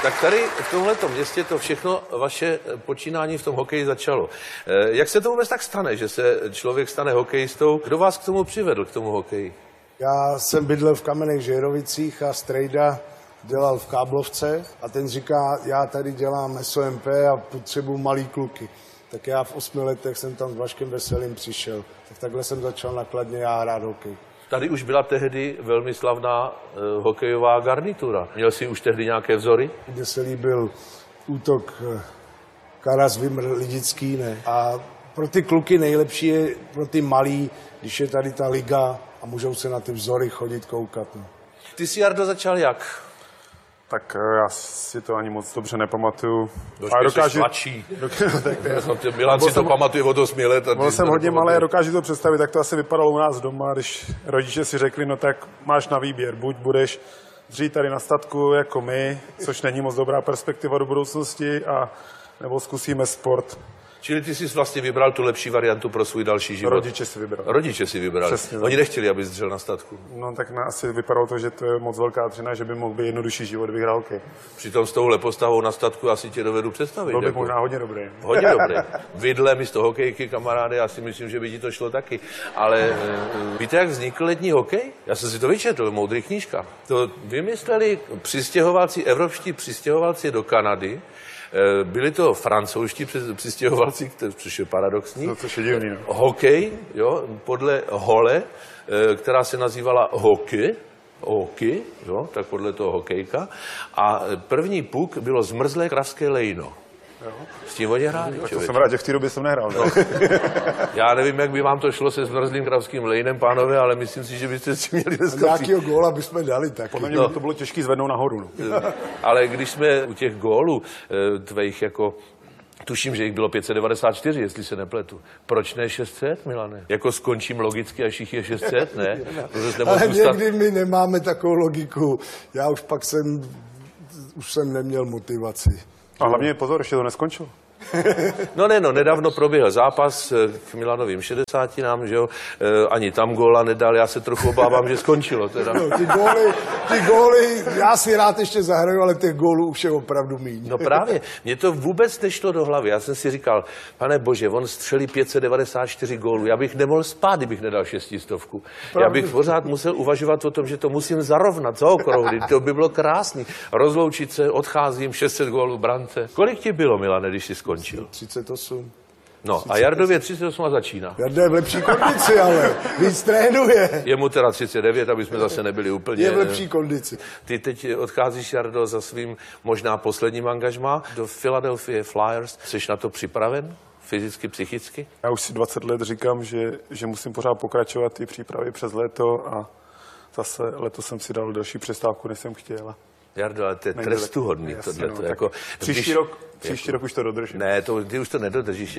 Tak tady v tomhletom městě to všechno vaše počínání v tom hokeji začalo. Jak se to vůbec tak stane, že se člověk stane hokejistou? Kdo vás k tomu přivedl, k tomu hokeji? Já jsem bydlel v Kamenných Žerovicích a strejda dělal v Káblovce a ten říká, já tady dělám SOMP a potřebuji malý kluky. Tak já v 8 letech jsem tam s Vaškem Veselým přišel. Tak takhle jsem začal na Kladně já hrát hokej. Tady už byla tehdy velmi slavná hokejová garnitura. Měl jsi už tehdy nějaké vzory? Mně se líbil útok Karas, Vimr, Lidický, ne. A pro ty kluky nejlepší je pro ty malý, když je tady ta liga a můžou se na ty vzory chodit koukat. No. Ty jsi, Jardo, začal jak? Tak já si to ani moc dobře nepamatuju. A dokážu... Milan si to pamatuje od 8 let. Byl jsem hodně malý a dokážu to představit, tak to asi vypadalo u nás doma, když rodiče si řekli, no tak máš na výběr, buď budeš dřít tady na statku jako my, což není moc dobrá perspektiva do budoucnosti, a nebo zkusíme sport. Čili ty jsi vlastně vybral tu lepší variantu pro svůj další život? Rodiče si vybrali. Rodiče si vybrali. Přesně. Oni nechtěli, abys dřel na statku. No tak asi vypadalo to, že to je moc velká dřina, že by mohl být jednodušší život, kdybych hrál hokej. Přitom s touhle postavou na statku asi tě dovedu představit. Byl bych možná hodně dobrý. Hodně dobrý. Vidle místo hokejky, kamarády, já si myslím, že by ti to šlo taky. Ale víte, jak vznikl letní hokej? Já jsem si to vyčetl v moudrých knížkách. To vymysleli evropští přistěhovalci do Kanady. Byli to francouzští přistěhovalci, což je paradoxní. No, což je divný, no. Hokej, jo, podle hole, která se nazývala hockey, jo, tak podle toho hokejka. A první puk bylo zmrzlé kravské lejno. Jo. S tím oni hráli. Tak to jsem rád, že v té době jsem nehrál. No. Já nevím, jak by vám to šlo se zmrzlým kravským lejnem, pánové, ale myslím si, že byste si měli dneska... Nějakýho góla bychom dali taky. Podle mě to bylo těžké zvednout nahoru. No. Ale když jsme u těch gólů tvých jako... Tuším, že jich bylo 594, jestli se nepletu. Proč ne 600, Milane? Jako skončím logicky, až jich je 600, ne? Ale někdy my nemáme takovou logiku. Já už pak jsem neměl motivaci. A hlavně pozor, ještě to neskončilo. No nedávno proběhl zápas k Milanovým 60, že jo, ani tam góla nedal, já se trochu obávám, že skončilo teda. No, ty góly, já si rád ještě zahraju, ale těch gólů už je opravdu míň. No právě, mně to vůbec nešlo do hlavy, já jsem si říkal, pane bože, on střelí 594 gólů, já bych nemohl spát, kdybych nedal 600. Já bych pořád musel uvažovat o tom, že to musím zarovnat, zaokrouhlit, to by bylo krásný. Rozloučit se, odcházím, 600 gólů brance. Kolik ti bylo, Milane, když jsi skončil? 38. No 38. A Jardově 38 a začíná. Jardo je v lepší kondici, ale víc trénuje. Je mu teda 39, aby jsme zase nebyli úplně... Je v lepší kondici. Ty teď odcházíš, Jardo, za svým možná posledním angažmá do Philadelphia Flyers. Jsi na to připraven? Fyzicky, psychicky? Já už si 20 let říkám, že musím pořád pokračovat ty přípravy přes léto a zase letos jsem si dal další přestávku, než jsem chtěl. Jardo, ale to je trestuhodný tohleto. Jako, Příští rok už to dodržím. Ne, ty už to nedodržíš.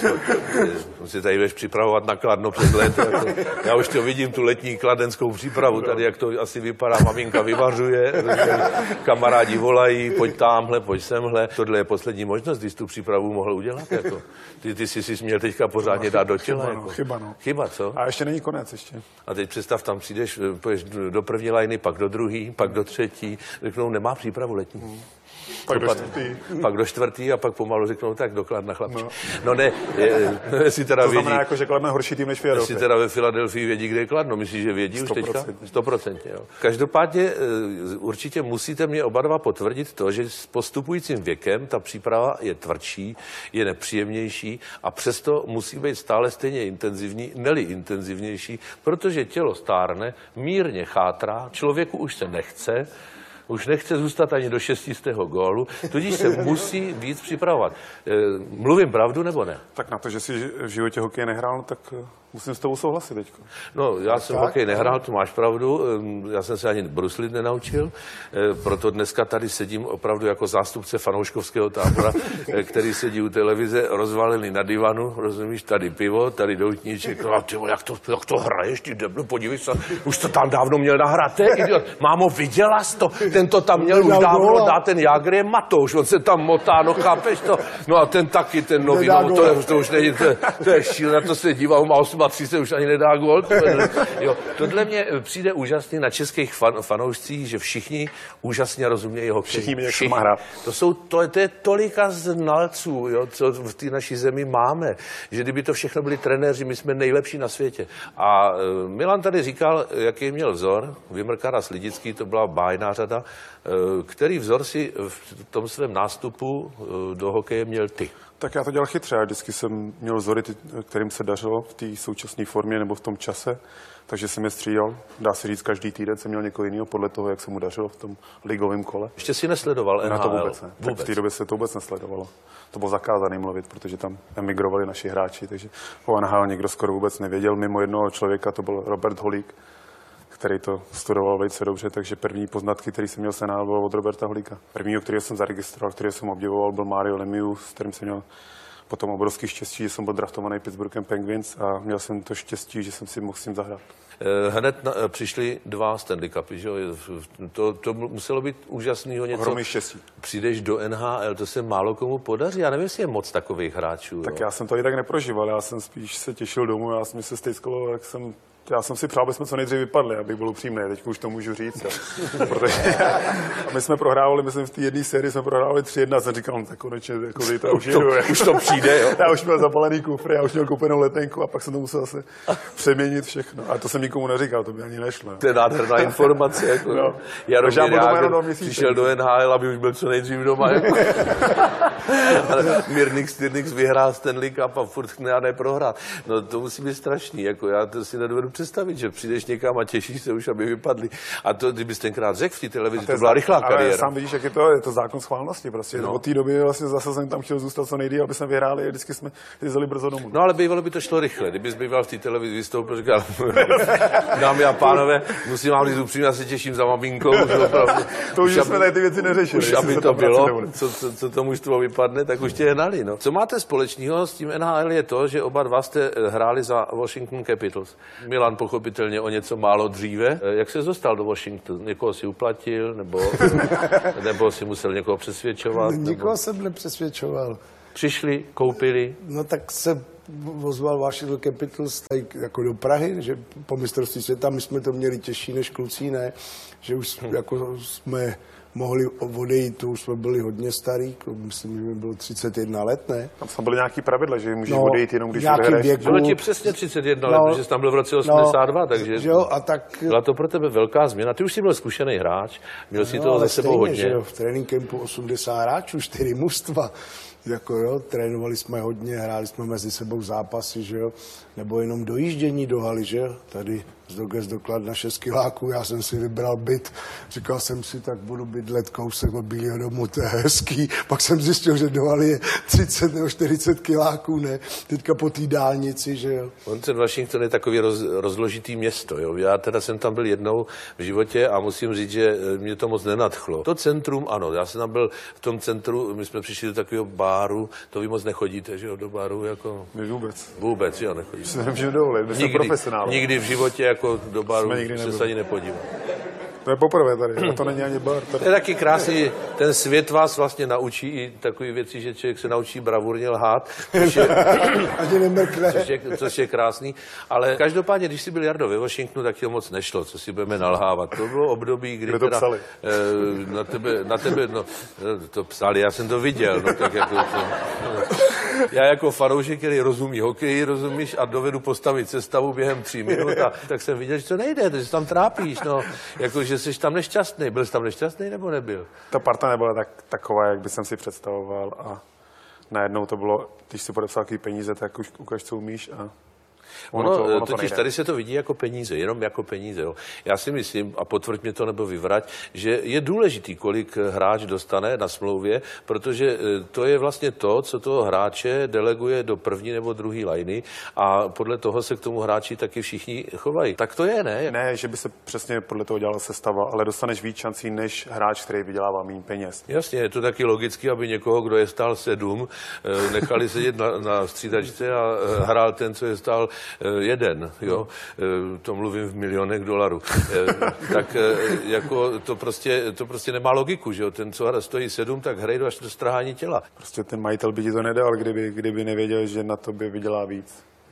Si tady budeš připravovat na Kladno přes léto. Jako, já už to vidím, tu letní kladenskou přípravu. Tady, jak to asi vypadá, maminka vyvařuje, kamarádi volají, pojď támhle, pojď semhle. Tohle je poslední možnost, když tu přípravu mohl udělat. Jako. Ty si směl teďka pořádně dát do těla. Chyba, co? A ještě není konec ještě. A teď představ, tam přijdeš, půjdeš do první lajny, pak do druhý, pak do třetí. Řeknou, nemá přípravu letní. Pak do čtvrtý a pak pomalu řeknou, tak do Kladna, chlapče. No ne, jestli teda to znamená, jako, že Kladno je horší tým než Philadelphia. Jestli teda ve Filadelfii vědí, kde je Kladno. Myslíš, že vědí 100%. Už teďka? 100%, jo. Každopádně určitě musíte mě oba dva potvrdit to, že s postupujícím věkem ta příprava je tvrdší, je nepříjemnější a přesto musí být stále stejně intenzivní, ne-li intenzivnější, protože tělo stárne, mírně chátrá, člověku už se nechce, už nechce zůstat ani do 600. gólu, tudíž se musí víc připravovat. Mluvím pravdu, nebo ne? Tak na to, že jsi v životě hokej nehrál, tak musím s tebou souhlasit teďko. No, já jsem hokej nehrál, to máš pravdu, já jsem se ani bruslit nenaučil, proto dneska tady sedím opravdu jako zástupce fanouškovského tábora, který sedí u televize, rozvalený na divanu, rozumíš, tady pivo, tady doutníček, a tyvo, jak to hraješ, ty deblu, podívej se, už to tam dávno měl nahrát, idiot, mámo, viděla jsi to? Ten to tam měl už dávno dát, ten Jágr je Matouš, on se tam motá, no chápeš to? No a ten taky, ten nový, no, to už není, to je šílené, na to se dívá, má patří se už ani nedá gól. Jo, tohle mě přijde úžasný na českých fanoušcích, že všichni úžasně rozumějí hokeji. Všichni ví, jak se má hrát. To je tolika znalců, jo, co v té naší zemi máme, že kdyby to všechno byli trenéři, my jsme nejlepší na světě. A Milan tady říkal, jaký měl vzor, Vymrkara Slidický, to byla bájná řada, který vzor si v tom svém nástupu do hokeje měl ty. Tak já to dělal chytře. Já vždycky jsem měl vzory, kterým se dařilo v té současné formě nebo v tom čase, takže jsem je střídal. Dá se říct, každý týden jsem měl někoho jiného podle toho, jak se mu dařilo v tom ligovém kole. Ještě si nesledoval NHL? Na to vůbec ne. Vůbec. Tak v té době se to vůbec nesledovalo. To bylo zakázané mluvit, protože tam emigrovali naši hráči, takže o NHL nikdo skoro vůbec nevěděl. Mimo jednoho člověka to byl Robert Holík, který to studoval velice dobře, takže první poznatky, který jsem měl se byl od Roberta Holíka. Prvního, kterého jsem zaregistroval, kterého jsem obdivoval, byl Mario Lemieux, s kterým jsem měl potom obrovský štěstí, že jsem byl draftovaný Pittsburghem Penguins a měl jsem to štěstí, že jsem si mohl s ním zahrát. Hned přišli 2 Stanley Cupy, že jo? To muselo být úžasného něco. Ohromný štěstí. Přijdeš do NHL, to se málo komu podaří. Já nevím, jestli je moc takových hráčů. Tak já jsem to i tak neprožíval, já jsem spíš se těšil domů, mě se stejskalo, já jsem si přál, aby jsme co nejdřív vypadli, abych byl upřímný, teď už to můžu říct. Protože my jsme prohrávali, myslím, v té jedné sérii jsme prohrávali 3-1 a jsem říkal, no tak konečně, jako to už jedu. Už to přijde, jo? Já už měl zapalený kufr, já už měl koupenou letenku a pak jsem to musel zase přeměnit všechno. A to jsem nikomu neříkal, to by ani nešlo. To je nádherná informace. Jako, no. Jaromír Jágr přišel do NHL, aby už byl co nejdřív doma. Jako. Mirnix Styrnix vyhrál Stanley Cup a furt ne prohrát. No to musí být strašný, jako já to si nedovedu představit, že přijdeš někam a těšíš se už, aby vypadli. A to, kdybys tenkrát řekl v té televizi, to byla rychlá kariéra. Ale sám vidíš, jak je to zákon schválnosti prostě. No. Od té doby vlastně zase jsem tam chtěl zůstat co nejdýl, aby jsme vyhráli a vždycky jsme jezdili brzo domů. No ale bývalo by to šlo rychle. Kdybys býval v té televizi vystoupil, říkal, dámy a pánové, musím vám říct upřímně, já se těším za maminkou. To už jsme tady ty věci neřešili. Už aby to bylo, co to mužstvo vypadne, tak už tě hnali. No. Co máte společného s tím NHL je to, že oba dva jste hráli za Washington Capitals. Milan pochopitelně o něco málo dříve. Jak se dostal do Washingtonu? Někoho si uplatil, nebo si musel někoho přesvědčovat? Nikoho jsem nepřesvědčoval. Přišli, koupili? No tak se ozval Washington Capitals tady jako do Prahy, že po mistrovství světa my jsme to měli těžší než kluci, ne? Že už jako jsme mohli odejít, to už jsme byli hodně starý, myslím, že mi bylo 31 let, ne? Tam byly nějaký pravidla, že můžeš odejít jenom když vyhraješ. Bylo ti přesně 31 let, protože jsi tam byl v roce 82, takže jo, a tak byla to pro tebe velká změna. Ty už jsi byl zkušený hráč, měl si toho za sebou hodně. Že jo, v trénink campu 80 hráčů, 4 mužstva. Jako jo, trénovali jsme hodně, hráli jsme mezi sebou zápasy, že jo, nebo jenom dojíždění do haly, že jo, tady z Dogec do Kladna 6 kiláků, já jsem si vybral byt, říkal jsem si, tak budu bydlet kousek od Bílého domu, to je hezký, pak jsem zjistil, že do haly je 30 nebo 40 kiláků, ne, teďka po té dálnici, že jo. Ten Washington je takový rozložitý město, jo, já teda jsem tam byl jednou v životě a musím říct, že mě to moc nenadchlo. To centrum, ano, já jsem tam byl v tom centru, my jsme přišli do takového baru, to vy moc nechodíte, že jo, do baru, jako... My vůbec. Vůbec, jo, nechodíte. Se nemůžeme dovolit, my jsme profesionálové. Nikdy v životě jako do baru se ani nepodíval. To je poprvé tady, a to není ani bar. Tady. To je taky krásný, ten svět vás vlastně naučí i takové věci, že člověk se naučí bravurně lhát, což je krásný. Ale každopádně, když jsi byl, Jardo, ve Washingtonu, tak ti moc nešlo, co si budeme nalhávat. To bylo období, kdy to psali? Na tebe, no, to psali, já jsem to viděl, no, tak jako já jako fanoušek, který rozumí hokeji, rozumíš, a dovedu postavit sestavu během 3 minut, tak jsem viděl, že to nejde, že se tam trápíš, no, jako, že jsi tam nešťastný. Byl jsi tam nešťastný, nebo nebyl? Ta parta nebyla taková, jak bych si představoval, a najednou to bylo, když si podepsal takový peníze, tak už ukaž, co umíš, a ono totiž tady se to vidí jako peníze, jenom jako peníze. Jo. Já si myslím, a potvrď mě to nebo vyvrať, že je důležitý, kolik hráč dostane na smlouvě, protože to je vlastně to, co toho hráče deleguje do první nebo druhé lajny a podle toho se k tomu hráči taky všichni chovají. Tak to je, ne? Ne, že by se přesně podle toho dělala sestava, ale dostaneš víc šancí než hráč, který vydělává méně peněz. Jasně, je to taky logicky, aby někoho, kdo je stál 7, nechali sedět na střídačce a hrál ten, co je stál 1, jo, to mluvím v milionech dolarů, tak jako to prostě nemá logiku, že jo, ten, co stojí 7, tak hrej do strhání těla. Prostě ten majitel by ti to nedal, kdyby nevěděl, že na tobě vydělá víc.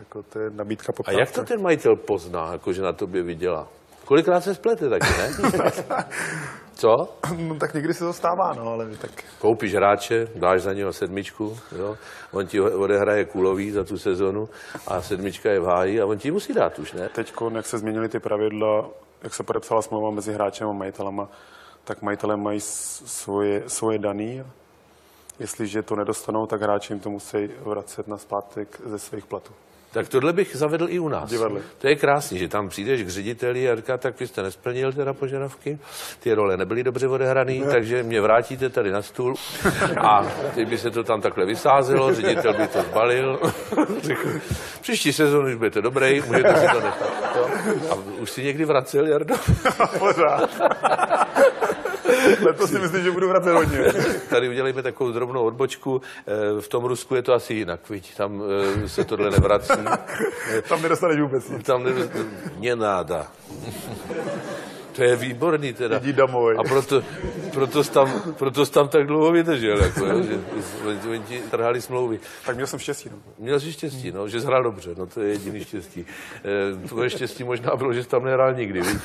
Jako to je nabídka A poptávka. jak to ten majitel pozná, jako že na tobě vydělá? Kolikrát se splete taky, ne? Co? No tak někdy se to stává, no, ale tak... Koupíš hráče, dáš za něho 7, jo? On ti odehraje kulový za tu sezonu a 7 je v háji a on ti musí dát už, ne? Teďko, jak se změnily ty pravidla, jak se podepsala smlouva mezi hráčem a majitelama, tak majitelé mají svoje daný. Jestliže to nedostanou, tak hráči jim to musí vracet na zpátek ze svých platů. Tak tohle bych zavedl i u nás. Divadle. To je krásný, že tam přijdeš k řediteli a říká, tak vy jste nesplnil teda požadavky, ty role nebyly dobře odehraný, takže mě vrátíte tady na stůl a teď by se to tam takhle vysázelo, ředitel by to zbalil. Příští sezónu už budete dobrý, můžete si to nechat. A už si někdy vracel, Jardo? Pořád. Letos si myslím, že budu vracet hodně. Tady udělejme takovou drobnou odbočku. V tom Rusku je to asi jinak, viď? Tam se tohle nevrací. Tam nedostaneš vůbec nic. Tam nenáda. To je výborný teda. Jdi domů. A proto jsi tam tak dlouho vydržel, jako, jo, že oni ti trhali smlouvy. Tak měl jsem štěstí. No. Měl jsi štěstí, no, že jsi hrál dobře, no to je jediný štěstí. Tvoje štěstí možná bylo, že jsi tam nehrál nikdy, viď?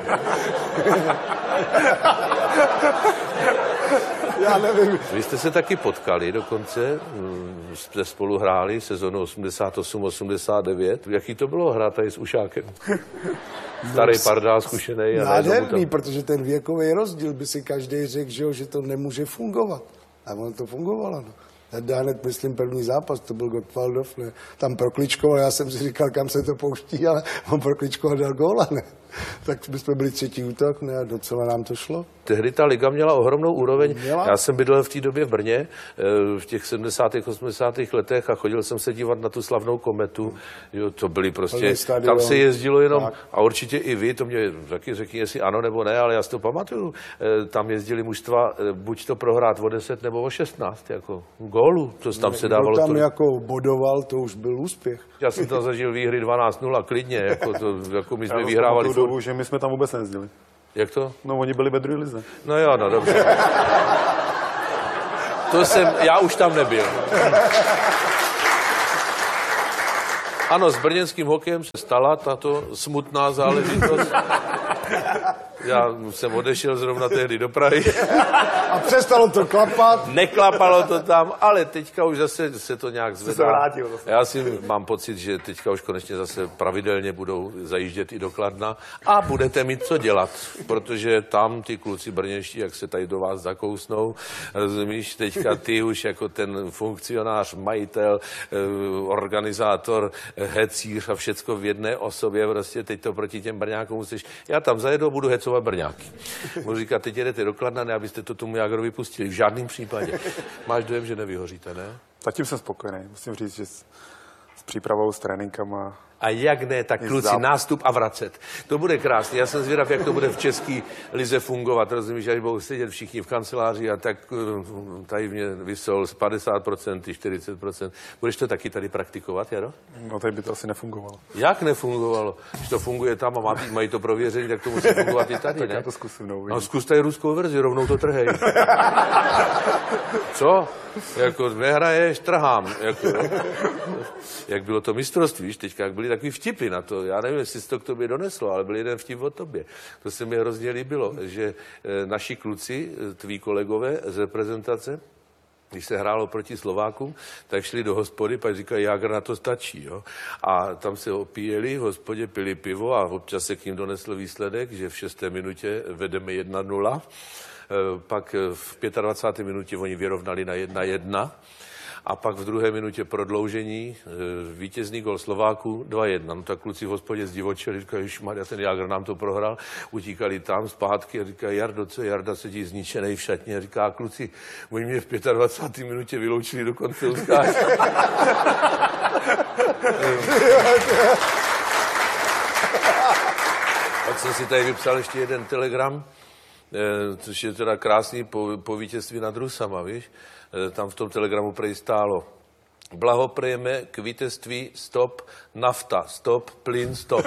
Já nevím. Vy jste se taky potkali dokonce, jste spolu hráli sezonu 88-89. Jaký to bylo hrát tady s Ušákem? Starý pardál, zkušený. Nádherný, protože ten věkový rozdíl by si každý řekl, že to nemůže fungovat. A ono to fungovalo. No. Hned, myslím, první zápas, to byl Gottwaldov, ne? Tam prokličkoval, já jsem si říkal, kam se to pouští, ale on prokličkoval dal góla, ne? Tak my jsme byli třetí útok, ne? A docela nám to šlo. Tehdy ta liga měla ohromnou úroveň. Já jsem bydlel v té době v Brně, v těch 70. 80. letech a chodil jsem se dívat na tu slavnou Kometu. Jo, to byly prostě, tam se jezdilo jenom, tak. A určitě i vy, to mě taky řekni, jestli ano nebo ne, ale já si to pamatuju. Tam jezdili mužstva, buď to prohrát o 10 nebo o 16, jako gólu, to tam se dávalo. Tam jako bodoval, to už byl úspěch. Já jsem tam zažil výhry 12-0 klidně, jako my jsme vyhrávali. Dobu, že my jsme tam vůbec nejezdili. Jak to? No, oni byli ve druhé lize. No jo, no dobře. Já už tam nebyl. Ano, s brněnským hokejem se stala tato smutná záležitost. Já jsem odešel zrovna tehdy do Prahy. A přestalo to klapat. Neklapalo to tam, ale teďka už zase se to nějak zvedá. Se vrátil zase. Já si mám pocit, že teďka už konečně zase pravidelně budou zajíždět i do Kladna a budete mít co dělat, protože tam ty kluci brněnští, jak se tady do vás zakousnou, rozumíš, teďka ty už jako ten funkcionář, majitel, organizátor, hecíř a všecko v jedné osobě, prostě teď to proti těm Brňákům musíš. Já tam zajedu a budu hecovat Brňáky. Můžu říkat, teď jedete do Kladna, ne, abyste to tomu Jágrovi pustili. V žádném případě. Máš dojem, že nevyhoříte, ne? Zatím jsem spokojený. Musím říct, že s přípravou, s tréninkama. A jak ne, tak kluci, nástup a vracet. To bude krásný. Já jsem zvědav, jak to bude v české lize fungovat. Rozumíš, až budou sedět všichni v kanceláři a tak tady mě vysol z 50%, 40%. Budeš to taky tady praktikovat, Jaro? No tady by to asi nefungovalo. Jak nefungovalo? Když to funguje tam a mají to prověření, tak to musí fungovat i tady, tak ne? Já to zkusím. No zkus tady ruskou verzi, rovnou to trhej. Co? Jako nehraješ, trhám. Jak bylo to mistrovství, víš, teďka, jak byly takový vtipy na to. Já nevím, jestli to k tobě doneslo, ale byl jeden vtip o tobě. To se mi hrozně líbilo, že naši kluci, tví kolegové z reprezentace, když se hrálo proti Slovákům, tak šli do hospody, pak říkají, Jágr na to stačí. Jo? A tam se opíjeli, v hospodě pili pivo a občas se k ním donesl výsledek, že v 6. minutě vedeme 1-0. Pak v 25. minutě oni vyrovnali na 1-1. A pak v 2. minutě prodloužení, vítězný gol Slováků 2-1. No tak kluci v hospodě zdivočeli, říkají, ježišmarja, ten Jágr nám to prohrál, utíkali tam zpátky a říkají, Jardo, co Jarda sedí zničenej v šatně. A říká, kluci, oni mě v 25. minutě vyloučili do konce utkání. Pak jsem si tady vypsal ještě jeden telegram, což je teda krásný po vítězství nad Rusama, víš? Tam v tom telegramu prej stálo. Blahopřejeme k vítězství, stop, Nafta, stop, plyn, stop.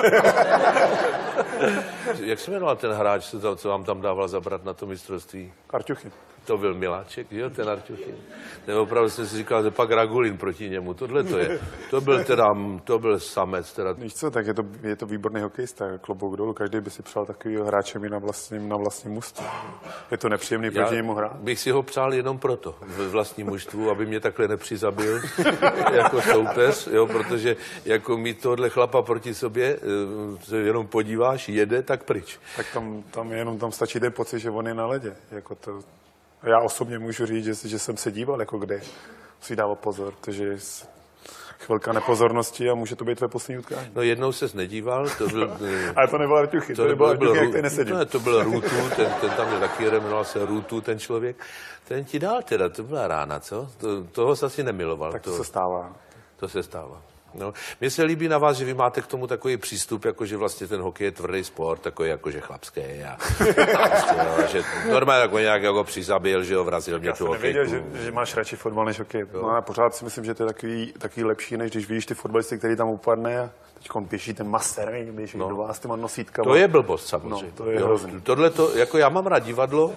Jak se jmenoval ten hráč, co vám tam dával zabrat na to mistrovství? Arťuchy. To byl Miláček, jo, ten Arťuchin. Nebo opravdu jsem si říkal, že pak Ragulin proti němu, tohle to je. To byl samec teda. Víš co, tak je to výborný hokejista, klobouk dolů, každý by si přál takovýho hráče mít na vlastním mužstvu. Je to nepříjemný proti němu hrát. Bych si ho přál jenom proto, ve vlastním mužstvu, aby mě takhle nepřizabil jako soupeř, jo, protože jako mít tohle chlapa proti sobě, se jenom podíváš, jede, tak pryč. Tak tam stačí ten pocit, že on je na ledě, jako to. Já osobně můžu říct, že jsem se díval, jako kde si dával pozor, protože chvilka nepozornosti a může to být tvé poslední utkání. No jednou ses nedíval, to byl... Ale to nebyl Arťuchy, to nebyl Arťuchy, jak tady nesedím. No, to byl Růtu, ten tam je taky jeden, jmenoval se Růtu, ten člověk. Ten ti dal teda, to byla rána, co? Toho jsi asi nemiloval. Tak to se stává. To se stává. No, mně se líbí na vás, že vy máte k tomu takový přístup, jako že vlastně ten hokej je tvrdý sport, takový jakože chlapský a že normálně jako nějak jako přizabil, že ho vrazil mě tu hokejku. Já jsem nevěděl, že máš radši fotbal než hokej. No a pořád si myslím, že to je takový lepší, než když vidíš ty fotbalisty, který tam upadne a teď on běží ten master, běží do vás s těma nosítkama. To je blbost samozřejmě. No, to je hrozný. Tohle to, jako já mám rád divadlo,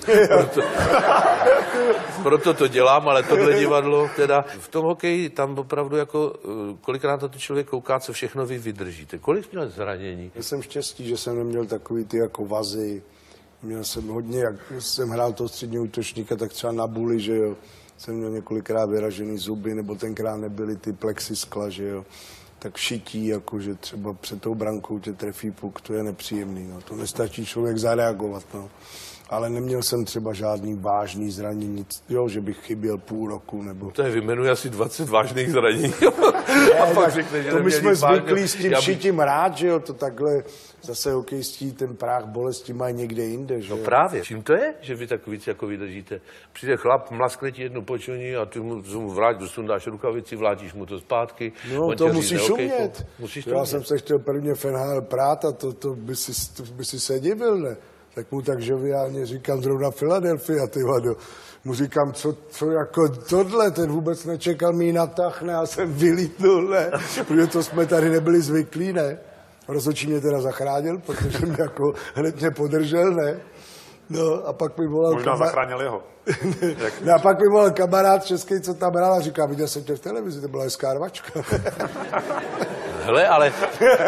proto to dělám, ale tohle divadlo, teda v tom hokeji tam opravdu jako kolikrát na to člověk kouká, co všechno vy vydržíte. Kolik měl zranění? Já jsem štěstí, že jsem neměl takový ty jako vazy. Měl jsem hodně, jak jsem hrál toho středního útočníka, tak třeba na buli, že jo. Jsem měl několikrát vyražený zuby, nebo tenkrát nebyly ty plexiskla, že jo. Tak šití, jakože třeba před tou brankou tě trefí puk, to je nepříjemný, no. To nestačí člověk zareagovat, no. Ale neměl jsem třeba žádný vážný zranění, jo, že bych chyběl půl roku, nebo... To je vyjmenuje asi 20 vážných zranění. To my jsme zvyklí s tím šitím rád, že jo, to takhle zase hokejistí ten práh bolesti mají někde jinde, že jo. No právě. Čím to je, že vy tak víc jako vydržíte? Přijde chlap, mlaskne ti jednu počuní a ty mu sundáš rukavici, vlátíš mu to zpátky. No to musíš umět. Já umět. jsem se chtěl prvně v NHL prát a to by si se divil, ne? Tak mu tak žoviálně říkám, zrovna Philadelphia, ty vado. Mu říkám, co jako tohle, ten vůbec nečekal mý natah, ne, já jsem vylítnul, ne, protože to jsme tady nebyli zvyklí, ne. Rozhodčí mě teda zachránil, protože mě jako hned mě podržel, ne. No a pak mi volal možná zachránil jeho. No a pak mi volal kamarád český, co tam hrál a říká, viděl jsem tě v televizi, to byla hezká rvačka. Hele, ale